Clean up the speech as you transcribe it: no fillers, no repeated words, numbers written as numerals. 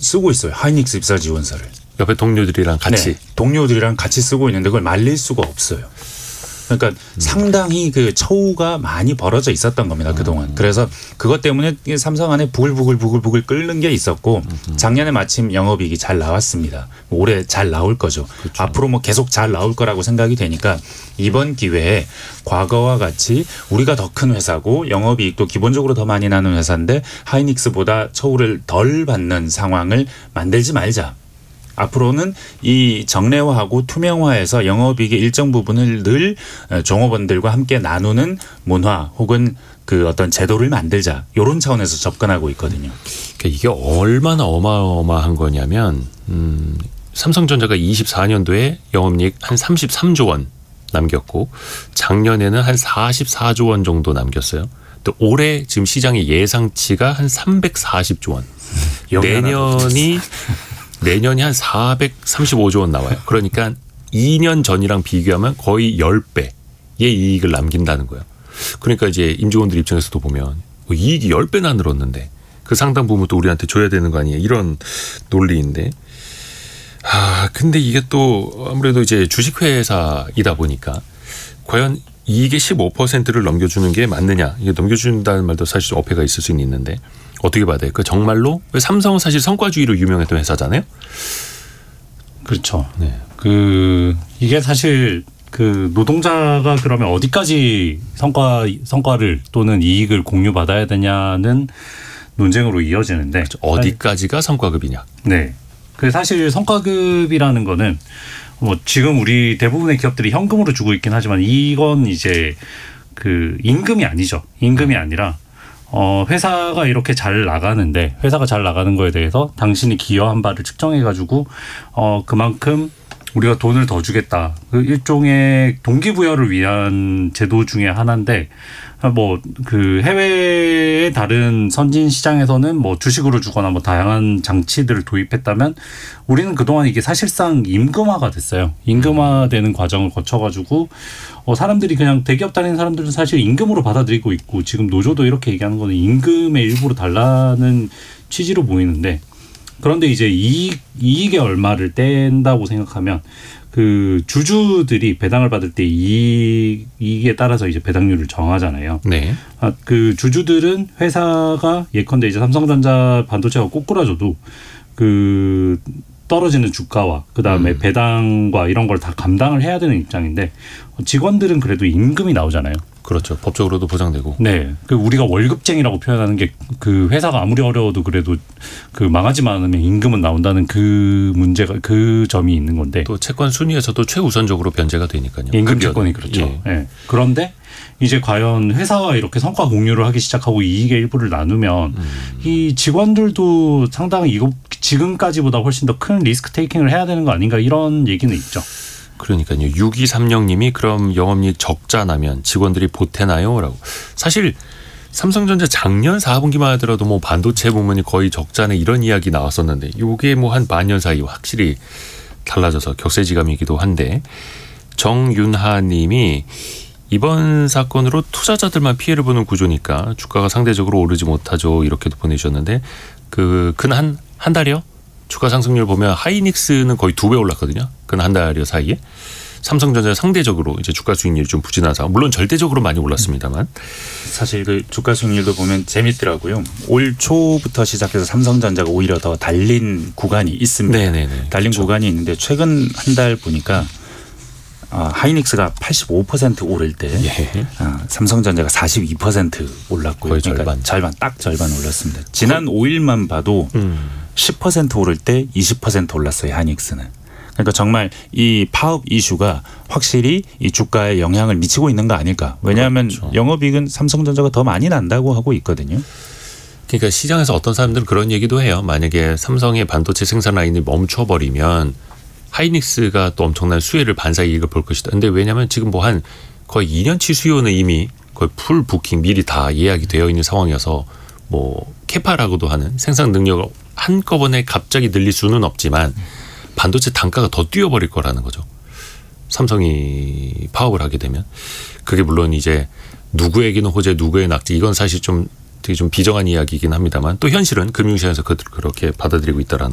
쓰고 있어요. 하이닉스 입사 지원서를. 옆에 동료들이랑 같이. 네, 동료들이랑 같이 쓰고 있는데 그걸 말릴 수가 없어요. 그러니까 상당히 그 처우가 많이 벌어져 있었던 겁니다. 그동안. 그래서 그것 때문에 삼성 안에 부글부글 끓는 게 있었고 작년에 마침 영업이익이 잘 나왔습니다. 올해 잘 나올 거죠. 그렇죠. 앞으로 뭐 계속 잘 나올 거라고 생각이 되니까 이번 기회에 과거와 같이 우리가 더 큰 회사고 영업이익도 기본적으로 더 많이 나는 회사인데 하이닉스보다 처우를 덜 받는 상황을 만들지 말자. 앞으로는 이 정례화하고 투명화해서 영업이익의 일정 부분을 늘 종업원들과 함께 나누는 문화 혹은 그 어떤 제도를 만들자. 이런 차원에서 접근하고 있거든요. 그러니까 이게 얼마나 어마어마한 거냐면 삼성전자가 24년도에 영업이익 한 33조 원 남겼고 작년에는 한 44조 원 정도 남겼어요. 또 올해 지금 시장의 예상치가 한 340조 원. 내년이 한 435조 원 나와요. 그러니까 2년 전이랑 비교하면 거의 10배의 이익을 남긴다는 거예요. 그러니까 이제 임직원들 입장에서도 보면 이익이 10배나 늘었는데 그 상당 부분도 우리한테 줘야 되는 거 아니에요. 이런 논리인데. 근데 이게 또 아무래도 이제 주식회사이다 보니까 과연 이익의 15%를 넘겨주는 게 맞느냐. 이게 넘겨준다는 말도 사실 좀 어폐가 있을 수는 있는데 어떻게 봐야 될까? 정말로 삼성은 사실 성과주의로 유명했던 회사잖아요. 그렇죠. 네. 이게 사실 노동자가 그러면 어디까지 성과를 또는 이익을 공유받아야 되냐는 논쟁으로 이어지는데 그렇죠. 어디까지가 성과급이냐? 네. 사실 성과급이라는 거는 뭐 지금 우리 대부분의 기업들이 현금으로 주고 있긴 하지만 이건 이제 임금이 아니죠. 임금이 아니라 회사가 이렇게 잘 나가는데 회사가 잘 나가는 거에 대해서 당신이 기여한 바를 측정해가지고 그만큼 우리가 돈을 더 주겠다. 일종의 동기부여를 위한 제도 중에 하나인데 해외의 다른 선진 시장에서는 주식으로 주거나 다양한 장치들을 도입했다면 우리는 그동안 이게 사실상 임금화가 됐어요. 임금화되는 과정을 거쳐가지고 사람들이 그냥 대기업 다니는 사람들은 사실 임금으로 받아들이고 있고 지금 노조도 이렇게 얘기하는 거는 임금의 일부로 달라는 취지로 보이는데 그런데 이제 이익의 얼마를 뗀다고 생각하면 주주들이 배당을 받을 때 이익에 따라서 이제 배당률을 정하잖아요. 네. 주주들은 회사가 예컨대 이제 삼성전자 반도체가 꼬꾸라져도 떨어지는 주가와 그다음에 배당과 이런 걸 다 감당을 해야 되는 입장인데 직원들은 그래도 임금이 나오잖아요. 그렇죠. 법적으로도 보장되고. 네. 우리가 월급쟁이라고 표현하는 게 회사가 아무리 어려워도 그래도 망하지만 않으면 임금은 나온다는 문제가 점이 있는 건데. 또 채권 순위에서도 최우선적으로 변제가 되니까요. 임금 채권이 그렇죠. 예. 네. 그런데 이제 과연 회사와 이렇게 성과 공유를 하기 시작하고 이익의 일부를 나누면 이 직원들도 상당히 이거 지금까지보다 훨씬 더 큰 리스크 테이킹을 해야 되는 거 아닌가 이런 얘기는 있죠. 그러니까요. 6230님이 그럼 영업이익 적자 나면 직원들이 보태나요? 라고. 사실 삼성전자 작년 4분기만 하더라도 반도체 부문이 거의 적자네 이런 이야기 나왔었는데 이게 한 반년 사이 확실히 달라져서 격세지감이기도 한데 정윤하 님이 이번 사건으로 투자자들만 피해를 보는 구조니까 주가가 상대적으로 오르지 못하죠. 이렇게도 보내주셨는데 근 한 달이요? 주가 상승률 보면 하이닉스는 거의 2배 올랐거든요. 근 한 달여 사이에. 삼성전자 상대적으로 이제 주가 수익률이 좀 부진하다. 물론 절대적으로 많이 올랐습니다만. 사실 주가 수익률도 보면 재밌더라고요. 올 초부터 시작해서 삼성전자가 오히려 더 달린 구간이 있습니다. 네네네. 달린 그렇죠. 구간이 있는데 최근 한 달 보니까 하이닉스가 85% 오를 때 삼성전자가 42% 올랐고요. 거의 절반, 딱 절반 올랐습니다. 지난 5일만 봐도 10% 오를 때 20% 올랐어요. 하이닉스는. 그러니까 정말 이 파업 이슈가 확실히 이 주가에 영향을 미치고 있는 거 아닐까. 왜냐하면 그렇죠. 영업이익은 삼성전자가 더 많이 난다고 하고 있거든요. 그러니까 시장에서 어떤 사람들은 그런 얘기도 해요. 만약에 삼성의 반도체 생산 라인이 멈춰버리면 하이닉스가 또 엄청난 수혜를 반사의 이익을 볼 것이다. 근데 왜냐하면 지금 거의 2년치 수요는 이미 거의 풀 부킹 미리 다 예약이 되어 있는 상황이어서 캐파라고도 하는 생산 능력을 한꺼번에 갑자기 늘릴 수는 없지만 반도체 단가가 더 뛰어버릴 거라는 거죠. 삼성이 파업을 하게 되면. 그게 물론 이제 누구에게는 호재 누구의 낙지 이건 사실 되게 좀 비정한 이야기이긴 합니다만 또 현실은 금융시장에서 그렇게 받아들이고 있다라는